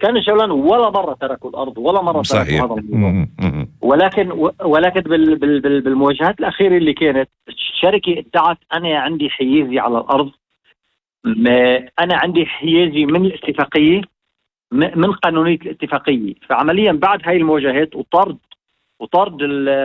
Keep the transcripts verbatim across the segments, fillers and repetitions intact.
سكان الجولان ولا مرة تركوا الأرض ولا مرة صحيح. تركوا هذا الموضوع. ولكن ولكن بال بال بال بالمواجهات الأخيرة اللي كانت الشركة ادعت أنا عندي حيازي على الأرض، أنا عندي حيازي من الاتفاقية من قانونية الاتفاقية. فعمليا بعد هاي المواجهات وطرد وطرد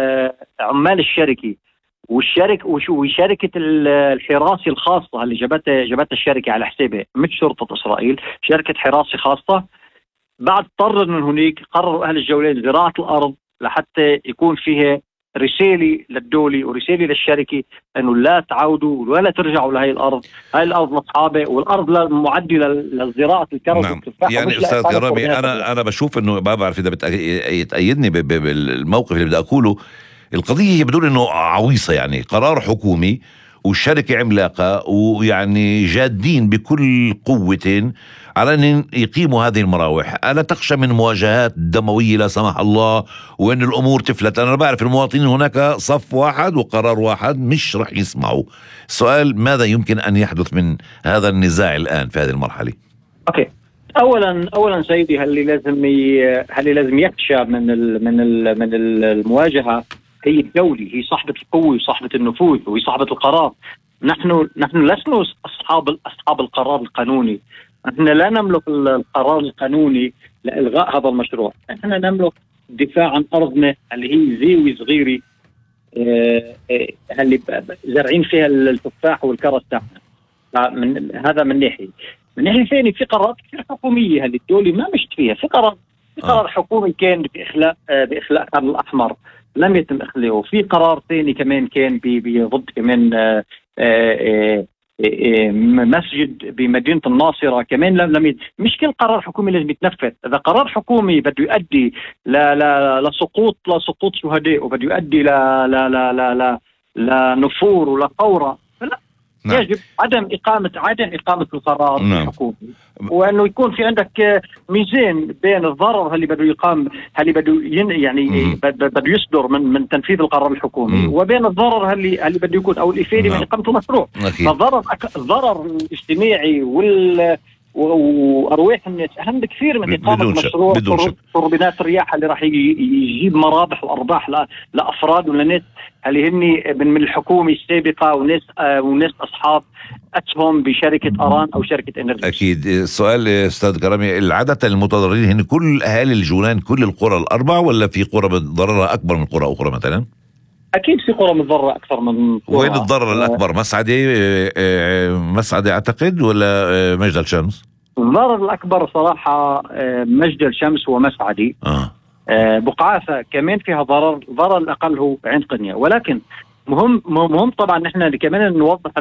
عمال الشركة والشركة وشركة الحراسة الخاصة اللي جابتها جابتها الشركة على حسابها مش شرطة إسرائيل، شركة حراسة خاصة. بعد طرد من هناك قرروا أهل الجولان زراعة الأرض لحتى يكون فيها رسالة للدولة ورسالة للشركة أنه لا تعودوا ولا ترجعوا لهي الأرض، هاي الأرض لأصحابها والأرض معدة للزراعة الكرز نعم. يعني أستاذ كرامي أنا أنا بشوف أنه ما بعرف إذا بتأيدني بالموقف اللي بدي أقوله. القضية هي بدون أنه عويصة، يعني قرار حكومي والشركة عملاقة ويعني جادين بكل قوة على أن يقيموا هذه المراوح. ألا تخشى من مواجهات دموية لا سمح الله وأن الأمور تفلت؟ أنا بعرف المواطنين هناك صف واحد وقرار واحد مش رح يسمعوا. السؤال ماذا يمكن أن يحدث من هذا النزاع الآن في هذه المرحلة؟ أوكي. أولا أولا سيدي هل لازم ي... هل لازم يخشى من ال... من ال... من المواجهة هي الدولة، هي صاحبة القوة وصاحبة النفوذ وهي صاحبة القرار. نحن نحن لسنا أصحاب أصحاب القرار القانوني، نحن لا نملك القرار القانوني لإلغاء هذا المشروع. نحن نملك الدفاع عن أرضنا اللي هي زيوي صغيرة آه آه اللي زارعين فيها التفاح والكرز تاعنا. من هذا من ناحية. من ناحية ثانية في قرارات كثير حكومية اللي الدولة ما مشت فيها. في قرار في قرار آه. حكومي كان بإخلاء آه بإخلاء القرن الأحمر لم يتم إخلاؤه. في قرار ثاني كمان كان بضد كمان آآ آآ آآ مسجد بمدينة الناصرة كمان لم لم مش كل قرار حكومي لازم يتنفذ. إذا قرار حكومي بده يؤدي لا لا لسقوط لسقوط شهداء وبده يؤدي لا لا لا لا لا لنفور ولا ثورة، لا نعم. يجب عدم إقامة عدم إقامة القرار نعم. الحكومي، وأنه يكون في عندك ميزان بين الضرر اللي بده يقام اللي بده يعني بده يصدر من من تنفيذ القرار الحكومي مم. وبين الضرر اللي اللي بده يكون أو الإفادة نعم. من إقامة المشروع. فالضرر الضرر الاجتماعي وال وأرواح الناس أهم بكثير من إقامة مشروع توربينات الرياح اللي راح يجيب مرابح وأرباح لأفراد ولناس اللي هني من الحكومة السابقة وناس آه وناس أصحاب أسهم بشركة أران أو شركة إنرجي. أكيد. السؤال أستاذ كرامي، العادة المتضررين هن كل أهالي الجولان كل القرى الأربعة ولا في قرى ضررها أكبر من قرى أخرى مثلا؟ أكيد في قرى متضررة أكثر من قرى. وين الضرر الأكبر؟ مسعدة مسعدة أعتقد ولا مجدل شمس؟ الضرر الأكبر صراحة مجدل شمس ومسعدي. آه. بقعاثة كمان فيها ضرر. ضرر الأقل هو عين قنية. ولكن مهم مهم طبعا نحن كمان نوضح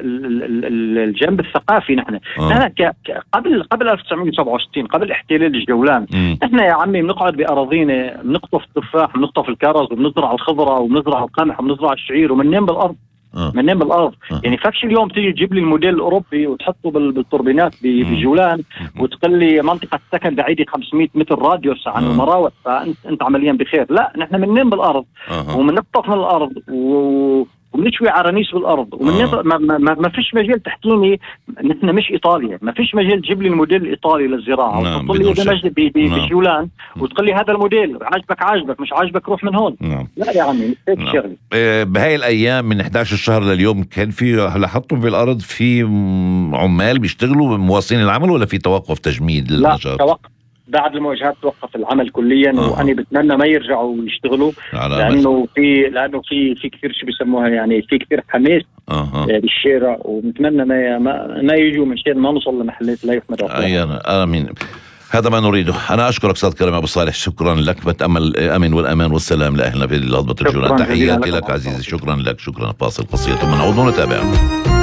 الجانب الثقافي. نحن آه. نحن قبل قبل ألف وتسعمائة وسبعة وستين قبل احتلال الجولان م. نحن يا عمي بنقعد بأراضينا بنقطف التفاح بنقطف الكرز وبنزرع الخضرة وبنزرع القمح وبنزرع الشعير وبننام بالأرض. آه. منين بالأرض. آه. يعني فكش اليوم تيجي تجيب لي الموديل الأوروبي وتحطه بالتوربينات بجولان وتقول لي منطقة سكن بعيدة خمسمائة متر راديوس عن آه. المراوح فأنت أنت عمليا بخير. لا نحن منين بالأرض آه. ومنقطف من الأرض و وبنشوي عرانيس بالارض ومن آه. ما, ما, ما فيش مجال تحكيني. نحن مش ايطاليا، ما فيش مجال تجيب لي الموديل الايطالي للزراعه نعم. وتقول لي بجولان نعم. وتقول لي هذا الموديل عاجبك عاجبك مش عاجبك روح من هون نعم. لا يا عمي هيك نعم. شغله. بهاي الايام من إحدى عشر الشهر لليوم كان في لاحظتم بالارض في عمال بيشتغلوا مواصلين العمل ولا في توقف تجميد للنشاط؟ لا توقف بعد المواجهات توقف العمل كليا. آه. وانا بتمنى ما يرجعوا يشتغلوا لانه في لانه في في كثير شو بيسموها يعني في كثير حماس آه. بالشارع وبنتمنى ما ما, ما يجوا من شان ما نوصل لمحلات لا يحمد الله. امين. هذا ما نريده. أنا أشكرك أستاذ كرامي أبو صالح، شكرا لك. بتأمل الأمن والأمان والسلام لأهلنا في هضبة الجولان. تحياتي لك عزيزي. شكرا لك. شكرا. فاصل قصير ثم نعود ونتابع.